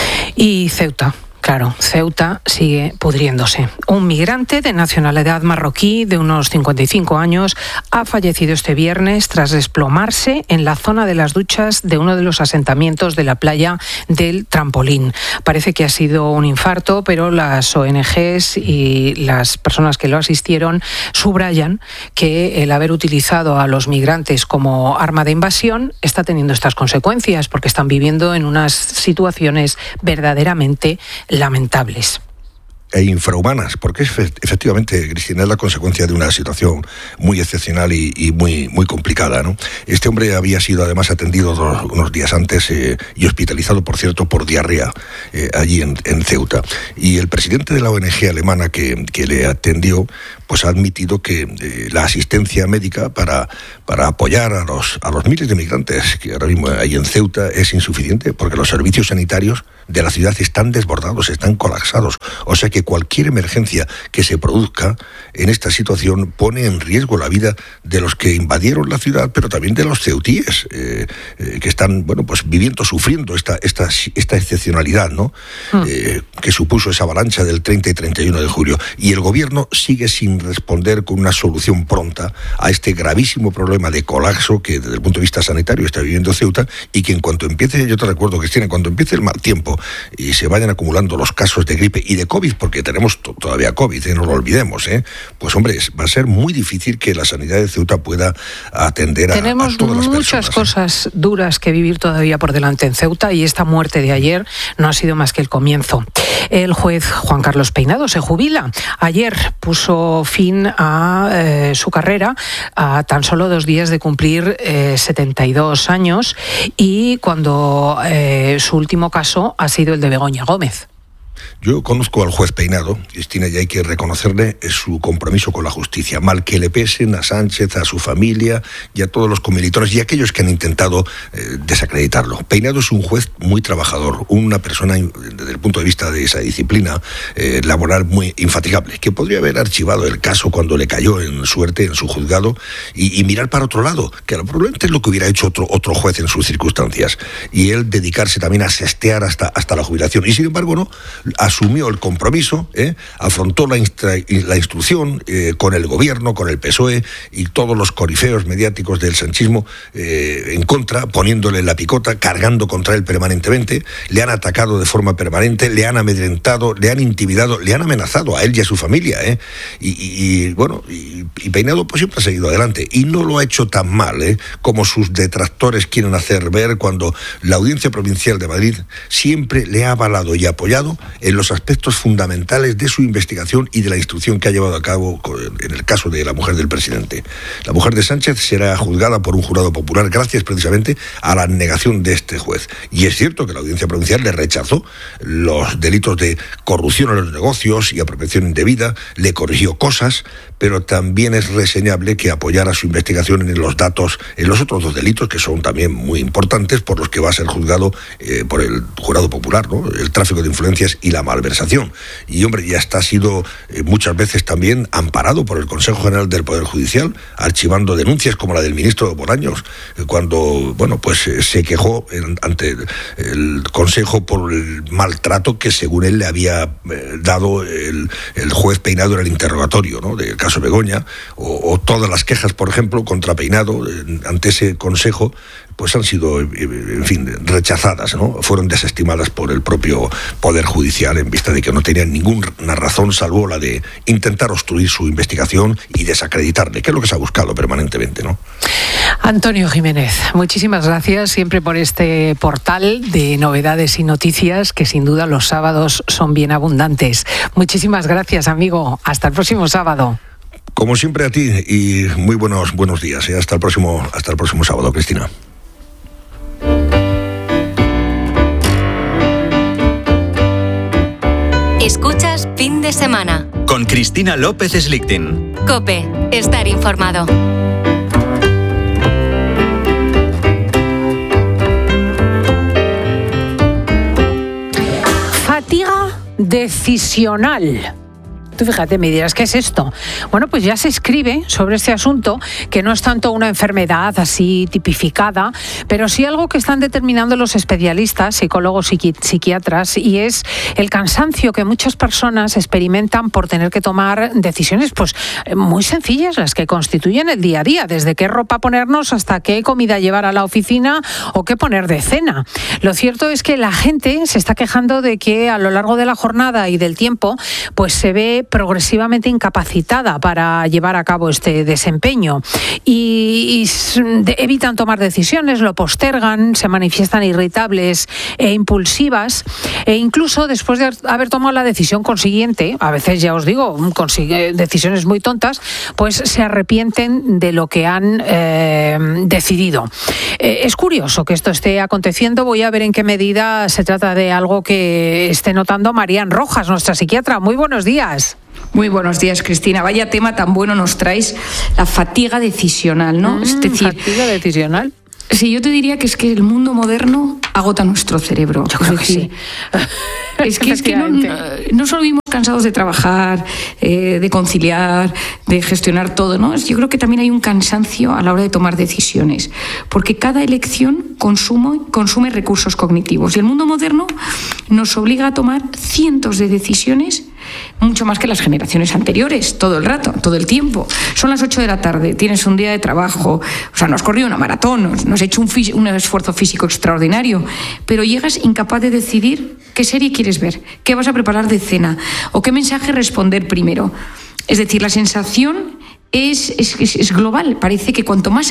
[SPEAKER 1] Y Ceuta. Claro, Ceuta sigue pudriéndose. Un migrante de nacionalidad marroquí de unos 55 años ha fallecido este viernes tras desplomarse en la zona de las duchas de uno de los asentamientos de la playa del Trampolín. Parece que ha sido un infarto, pero las ONGs y las personas que lo asistieron subrayan que el haber utilizado a los migrantes como arma de invasión está teniendo estas consecuencias, porque están viviendo en unas situaciones verdaderamente lamentables.
[SPEAKER 2] E infrahumanas, porque efectivamente, Cristina, es la consecuencia de una situación muy excepcional y muy complicada, ¿no? Este hombre había sido además atendido unos días antes y hospitalizado, por cierto, por diarrea allí en Ceuta. Y el presidente de la ONG alemana que le atendió, pues ha admitido que la asistencia médica para apoyar a los miles de migrantes que ahora mismo hay en Ceuta es insuficiente, porque los servicios sanitarios de la ciudad están desbordados, están colapsados. O sea que cualquier emergencia que se produzca en esta situación pone en riesgo la vida de los que invadieron la ciudad, pero también de los ceutíes que están, pues sufriendo esta excepcionalidad, ¿no? Que supuso esa avalancha del 30 y 31 de julio. Y el gobierno sigue sin responder con una solución pronta a este gravísimo problema de colapso que desde el punto de vista sanitario está viviendo Ceuta, y que en cuanto empiece, yo te recuerdo, Cristina, en cuanto empiece el mal tiempo y se vayan acumulando los casos de gripe y de COVID, porque tenemos todavía COVID, no lo olvidemos, pues hombre, va a ser muy difícil que la sanidad de Ceuta pueda atender a todas las personas.
[SPEAKER 1] Tenemos muchas cosas duras que vivir todavía por delante en Ceuta, y esta muerte de ayer no ha sido más que el comienzo. El juez Juan Carlos Peinado se jubila. Ayer puso fin a su carrera a tan solo 2 días de cumplir 72 años, y cuando su último caso ha sido el de Begoña Gómez.
[SPEAKER 2] Yo conozco al juez Peinado, Cristina, y hay que reconocerle su compromiso con la justicia, mal que le pesen a Sánchez, a su familia y a todos los comilitones y a aquellos que han intentado desacreditarlo. Peinado es un juez muy trabajador, una persona, desde el punto de vista de esa disciplina laboral, muy infatigable, que podría haber archivado el caso cuando le cayó en suerte en su juzgado y mirar para otro lado, que probablemente es lo que hubiera hecho otro juez en sus circunstancias, y él dedicarse también a sestear hasta la jubilación. Y sin embargo, no, asumió el compromiso, afrontó la instrucción con el gobierno, con el PSOE y todos los corifeos mediáticos del sanchismo en contra, poniéndole la picota, cargando contra él permanentemente. Le han atacado de forma permanente, le han amedrentado, le han intimidado, le han amenazado a él y a su familia, y Peinado pues siempre ha seguido adelante y no lo ha hecho tan mal como sus detractores quieren hacer ver, cuando la Audiencia Provincial de Madrid siempre le ha avalado y apoyado en los aspectos fundamentales de su investigación y de la instrucción que ha llevado a cabo en el caso de la mujer del presidente. La mujer de Sánchez será juzgada por un jurado popular gracias precisamente a la negación de este juez. Y es cierto que la Audiencia Provincial le rechazó los delitos de corrupción en los negocios y apropiación indebida, le corrigió cosas, pero también es reseñable que apoyara su investigación en los datos, en los otros 2 delitos que son también muy importantes, por los que va a ser juzgado por el jurado popular, ¿no? El tráfico de influencias y la malversación. Y hombre, ya ha sido muchas veces también amparado por el Consejo General del Poder Judicial, archivando denuncias como la del ministro Bolaños, cuando se quejó ante el Consejo por el maltrato que según él le había dado el juez Peinado en el interrogatorio, ¿no?, del caso Begoña, o todas las quejas, por ejemplo, contra Peinado ante ese consejo, pues han sido, en fin, rechazadas, ¿no? Fueron desestimadas por el propio Poder Judicial en vista de que no tenían ninguna razón salvo la de intentar obstruir su investigación y desacreditarle, que es lo que se ha buscado permanentemente, ¿no?
[SPEAKER 1] Antonio Jiménez, muchísimas gracias siempre por este portal de novedades y noticias que sin duda los sábados son bien abundantes. Muchísimas gracias, amigo. Hasta el próximo sábado.
[SPEAKER 2] Como siempre a ti y muy buenos días. Hasta el próximo sábado, Cristina.
[SPEAKER 5] Escuchas Fin de Semana.
[SPEAKER 6] Con Cristina López Slichting.
[SPEAKER 5] COPE. Estar informado.
[SPEAKER 1] Fatiga decisional. Tú fíjate, me dirás, ¿qué es esto? Bueno, pues ya se escribe sobre este asunto, que no es tanto una enfermedad así tipificada, pero sí algo que están determinando los especialistas, psicólogos y psiquiatras, y es el cansancio que muchas personas experimentan por tener que tomar decisiones pues muy sencillas, las que constituyen el día a día, desde qué ropa ponernos hasta qué comida llevar a la oficina o qué poner de cena. Lo cierto es que la gente se está quejando de que a lo largo de la jornada y del tiempo pues se ve progresivamente incapacitada para llevar a cabo este desempeño y evitan tomar decisiones, lo postergan, se manifiestan irritables e impulsivas, e incluso después de haber tomado la decisión consiguiente, a veces ya os digo, decisiones muy tontas, pues se arrepienten de lo que han decidido. Es curioso que esto esté aconteciendo. Voy a ver en qué medida se trata de algo que esté notando Marian Rojas, nuestra psiquiatra. Muy buenos días.
[SPEAKER 3] Muy buenos días, Cristina. Vaya tema tan bueno nos traes, la fatiga decisional, ¿no? Es decir,
[SPEAKER 1] ¿fatiga decisional?
[SPEAKER 3] Sí, yo te diría que es que el mundo moderno agota nuestro cerebro.
[SPEAKER 1] Yo creo que sí.
[SPEAKER 3] Es que no solo vivimos cansados de trabajar, de conciliar, de gestionar todo, ¿no? Yo creo que también hay un cansancio a la hora de tomar decisiones, porque cada elección consume recursos cognitivos, y el mundo moderno nos obliga a tomar cientos de decisiones, mucho más que las generaciones anteriores, todo el rato, todo el tiempo. Son las 8 de la tarde, tienes un día de trabajo, o sea, no has corrido una maratón, no has hecho un esfuerzo físico extraordinario, pero llegas incapaz de decidir qué serie quieres ver, qué vas a preparar de cena o qué mensaje responder primero. Es decir, la sensación es global. Parece que cuanto más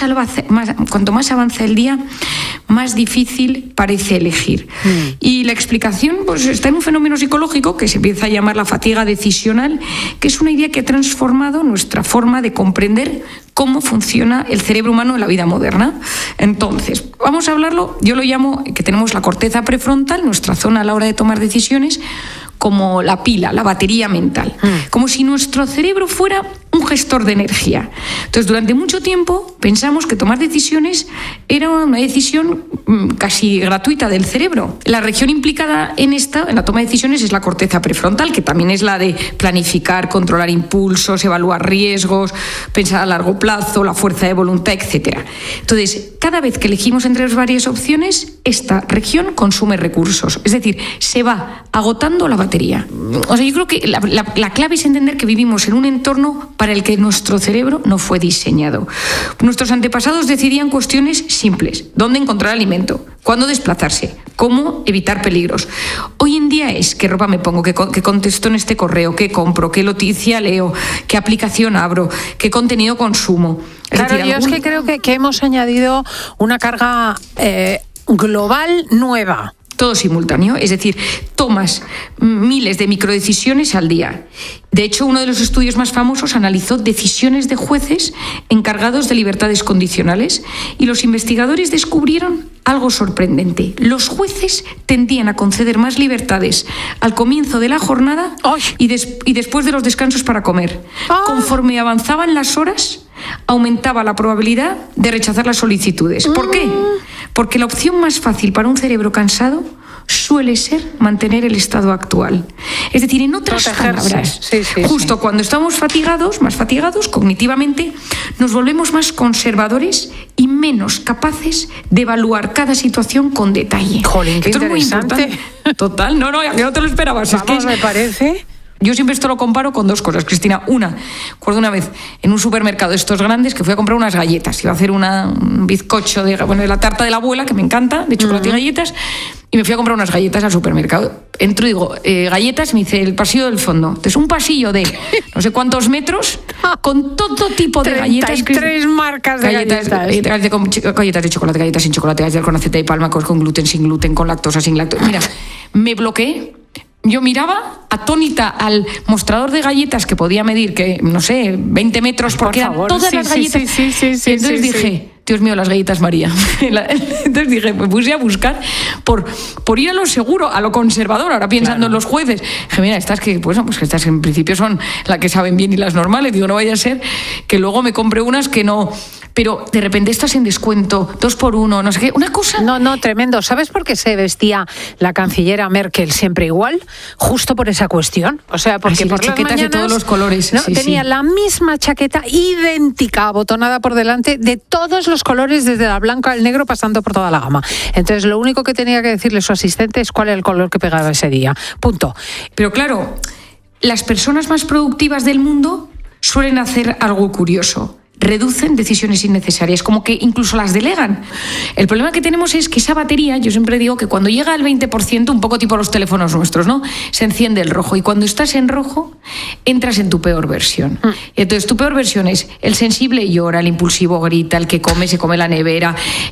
[SPEAKER 3] avanza el día, más difícil parece elegir. Y la explicación pues está en un fenómeno psicológico que se empieza a llamar la fatiga decisional, que es una idea que ha transformado nuestra forma de comprender cómo funciona el cerebro humano en la vida moderna. Entonces, vamos a hablarlo, yo lo llamo que tenemos la corteza prefrontal, nuestra zona a la hora de tomar decisiones, como la pila, la batería mental, como si nuestro cerebro fuera un gestor de energía. Entonces, durante mucho tiempo pensamos que tomar decisiones era una decisión casi gratuita del cerebro. La región implicada en la toma de decisiones es la corteza prefrontal, que también es la de planificar, controlar impulsos, evaluar riesgos, pensar a largo plazo, la fuerza de voluntad, etc. Entonces, cada vez que elegimos entre varias opciones, esta región consume recursos, es decir, se va agotando la batería. O sea, yo creo que la clave es entender que vivimos en un entorno para el que nuestro cerebro no fue diseñado. Nuestros antepasados decidían cuestiones simples: dónde encontrar alimento, cuándo desplazarse, cómo evitar peligros. Hoy en día es qué ropa me pongo, qué contesto en este correo, qué compro, qué noticia leo, qué aplicación abro, qué contenido consumo.
[SPEAKER 1] Claro, yo es que creo que hemos añadido una carga global nueva.
[SPEAKER 3] Todo simultáneo, es decir, tomas miles de microdecisiones al día. De hecho, uno de los estudios más famosos analizó decisiones de jueces encargados de libertades condicionales, y los investigadores descubrieron algo sorprendente. Los jueces tendían a conceder más libertades al comienzo de la jornada y después de los descansos para comer. Conforme avanzaban las horas, aumentaba la probabilidad de rechazar las solicitudes. ¿Por qué? Porque la opción más fácil para un cerebro cansado suele ser mantener el estado actual. Es decir, en otras palabras, justo cuando estamos más fatigados cognitivamente, nos volvemos más conservadores y menos capaces de evaluar cada situación con detalle.
[SPEAKER 1] Jolín, qué
[SPEAKER 3] Esto
[SPEAKER 1] interesante.
[SPEAKER 3] Es muy importante. Total, no, ya que no te lo esperabas.
[SPEAKER 1] Vamos, me parece.
[SPEAKER 3] Yo siempre esto lo comparo con dos cosas, Cristina. Una, recuerdo una vez en un supermercado de estos grandes que fui a comprar unas galletas. Iba a hacer un bizcocho de la tarta de la abuela, que me encanta, de chocolate y galletas, y me fui a comprar unas galletas al supermercado. Entro y digo, galletas, me dice, el pasillo del fondo. Entonces, un pasillo de no sé cuántos metros, con todo tipo de galletas.
[SPEAKER 1] 33 marcas de galletas.
[SPEAKER 3] Galletas de chocolate, galletas sin chocolate, galletas con aceite de palma, con gluten, sin gluten, con lactosa, sin lactosa. Mira, me bloqueé. Yo miraba atónita al mostrador de galletas que podía medir, que no sé, 20 metros, porque eran todas las galletas. Y entonces dije, Dios mío, las galletas María. Entonces dije, me puse a buscar por ir a lo seguro, a lo conservador, ahora pensando en los jueces. Dije, mira, estas que estas en principio son las que saben bien y las normales. Digo, no vaya a ser que luego me compre unas que no... Pero de repente estás en descuento, 2x1, no sé qué, una cosa...
[SPEAKER 1] No, tremendo. ¿Sabes por qué se vestía la cancillera Merkel siempre igual? Justo por esa cuestión. O sea, porque por las
[SPEAKER 3] chaquetas
[SPEAKER 1] mañanas,
[SPEAKER 3] de todos los colores.
[SPEAKER 1] ¿no? Tenía la misma chaqueta idéntica, abotonada por delante, de todos los colores, desde la blanca al negro, pasando por toda la gama. Entonces, lo único que tenía que decirle su asistente es cuál era el color que pegaba ese día. Punto.
[SPEAKER 3] Pero claro, las personas más productivas del mundo suelen hacer algo curioso. Reducen decisiones innecesarias, como que incluso las delegan. El problema que tenemos es que esa batería, yo siempre digo que cuando llega al 20%, un poco tipo los teléfonos nuestros, ¿no? Se enciende el rojo, y cuando estás en rojo, entras en tu peor versión. Y entonces tu peor versión es el sensible llora, el impulsivo grita, el que come se come la nevera,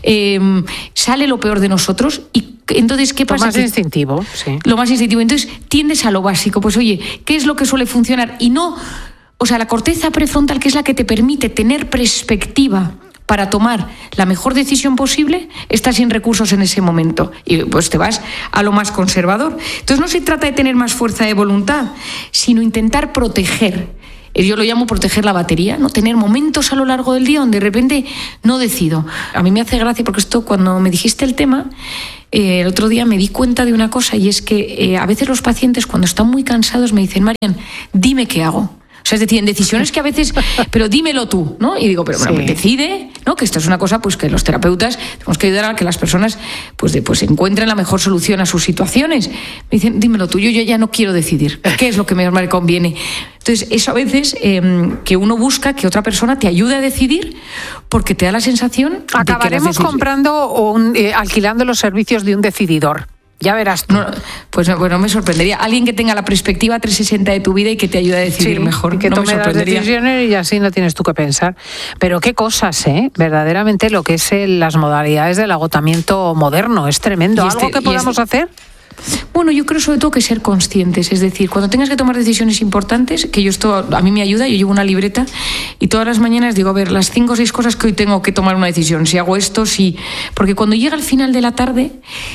[SPEAKER 3] sale lo peor de nosotros. Y entonces, ¿qué pasa?
[SPEAKER 1] Lo más instintivo, sí.
[SPEAKER 3] Lo más instintivo. Entonces tiendes a lo básico. Pues oye, ¿qué es lo que suele funcionar? Y no... O sea, la corteza prefrontal, que es la que te permite tener perspectiva para tomar la mejor decisión posible, está sin recursos en ese momento. Y pues te vas a lo más conservador. Entonces no se trata de tener más fuerza de voluntad, sino intentar proteger. Yo lo llamo proteger la batería, ¿no? Tener momentos a lo largo del día donde de repente no decido. A mí me hace gracia porque esto, cuando me dijiste el tema, el otro día me di cuenta de una cosa, y es que a veces los pacientes, cuando están muy cansados, me dicen, Marian, dime qué hago. O sea, es decir, en decisiones que a veces, pero dímelo tú, ¿no? Y digo, pero bueno, decide, ¿no? Que esto es una cosa, pues que los terapeutas tenemos que ayudar a que las personas pues encuentren la mejor solución a sus situaciones. Me dicen, dímelo tú, yo ya no quiero decidir. ¿Qué es lo que me conviene? Entonces, eso a veces que uno busca que otra persona te ayude a decidir, porque te da la sensación...
[SPEAKER 1] Acabaremos comprando o alquilando los servicios de un decididor. Ya verás tú.
[SPEAKER 3] No, pues no me sorprendería. Alguien que tenga la perspectiva 360 de tu vida y que te ayude a decidir mejor.
[SPEAKER 1] Que
[SPEAKER 3] no
[SPEAKER 1] tome
[SPEAKER 3] me
[SPEAKER 1] las decisiones y así no tienes tú que pensar. Pero qué cosas, verdaderamente lo que es las modalidades del agotamiento moderno. Es tremendo. ¿Algo que podamos hacer?
[SPEAKER 3] Bueno, yo creo sobre todo que ser conscientes, es decir, cuando tengas que tomar decisiones importantes, que esto a mí me ayuda, yo llevo una libreta y todas las mañanas digo, a ver, las 5 o 6 cosas que hoy tengo que tomar una decisión, si hago esto, sí, porque cuando llega al final de la tarde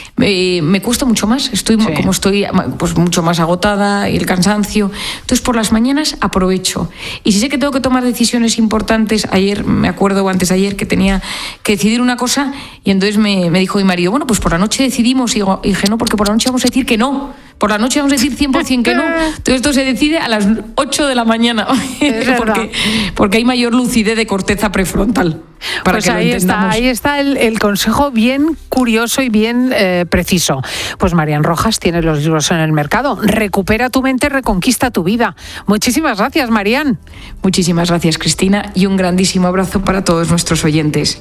[SPEAKER 3] me cuesta mucho más, estoy pues mucho más agotada, y el cansancio, entonces por las mañanas aprovecho, y si sé que tengo que tomar decisiones importantes, ayer me acuerdo, o antes de ayer, que tenía que decidir una cosa, y entonces me dijo mi marido, bueno, pues por la noche decidimos, y dije, no, porque por la noche vamos a decir que no. Por la noche vamos a decir 100% que no. Entonces esto se decide a las 8 de la mañana. porque hay mayor lucidez de corteza prefrontal. Para
[SPEAKER 1] pues
[SPEAKER 3] que
[SPEAKER 1] ahí está el consejo bien curioso y bien preciso. Pues Marian Rojas tiene los libros en el mercado. Recupera tu mente, reconquista tu vida. Muchísimas gracias, Marian.
[SPEAKER 3] Muchísimas gracias, Cristina, y un grandísimo abrazo para todos nuestros oyentes.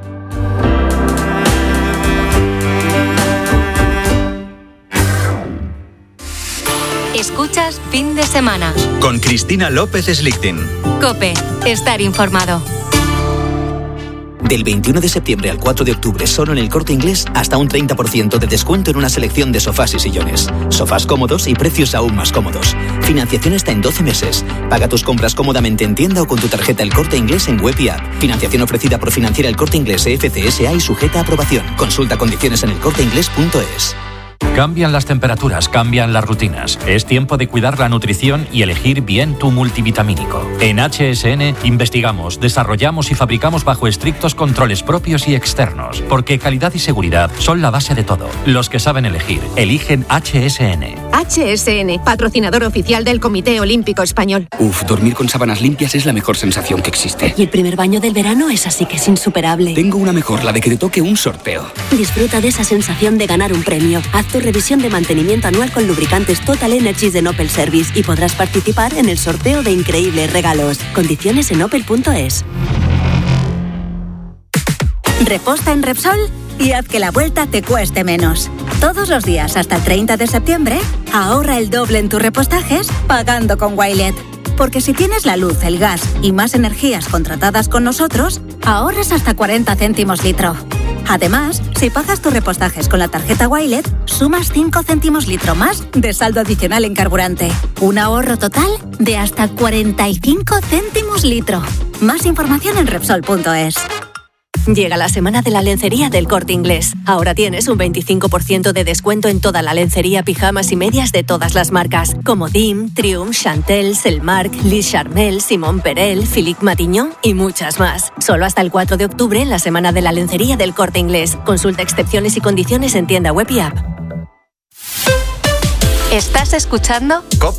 [SPEAKER 5] Escuchas Fin de Semana.
[SPEAKER 6] Con Cristina López Slichting.
[SPEAKER 5] COPE. Estar informado.
[SPEAKER 4] Del 21 de septiembre al 4 de octubre, solo en El Corte Inglés, hasta un 30% de descuento en una selección de sofás y sillones. Sofás cómodos y precios aún más cómodos. Financiación hasta en 12 meses. Paga tus compras cómodamente en tienda o con tu tarjeta El Corte Inglés en web y app. Financiación ofrecida por Financiera El Corte Inglés FCSA y sujeta a aprobación. Consulta condiciones en elcorteinglés.es.
[SPEAKER 7] Cambian las temperaturas, cambian las rutinas. Es tiempo de cuidar la nutrición y elegir bien tu multivitamínico. En HSN investigamos, desarrollamos y fabricamos bajo estrictos controles propios y externos, porque calidad y seguridad son la base de todo. Los que saben elegir, eligen HSN.
[SPEAKER 8] HSN, patrocinador oficial del Comité Olímpico Español.
[SPEAKER 9] Dormir con sábanas limpias es la mejor sensación que existe.
[SPEAKER 8] Y el primer baño del verano es así que es insuperable.
[SPEAKER 9] Tengo una mejor, la de que te toque un sorteo.
[SPEAKER 8] Disfruta de esa sensación de ganar un premio. Haz
[SPEAKER 10] tu revisión de mantenimiento anual con lubricantes Total Energies de Opel Service y podrás participar en el sorteo de increíbles regalos. Condiciones en opel.es.
[SPEAKER 11] Reposta en Repsol y haz que la vuelta te cueste menos. Todos los días hasta el 30 de septiembre, ahorra el doble en tus repostajes pagando con Wilet. Porque si tienes la luz, el gas y más energías contratadas con nosotros, ahorras hasta 40 céntimos litro. Además, si pagas tus repostajes con la tarjeta Wilet, sumas 5 céntimos litro más de saldo adicional en carburante. Un ahorro total de hasta 45 céntimos litro. Más información en Repsol.es. Llega la semana de la lencería del Corte Inglés. Ahora tienes un 25% de descuento en toda la lencería, pijamas y medias de todas las marcas, como Dim, Triumph, Chantel, Selmark, Lis Charmel, Simon Perel, Philippe Matignon y muchas más. Solo hasta el 4 de octubre en la semana de la lencería del Corte Inglés. Consulta excepciones y condiciones en tienda web y app.
[SPEAKER 5] ¿Estás escuchando?
[SPEAKER 12] COPE.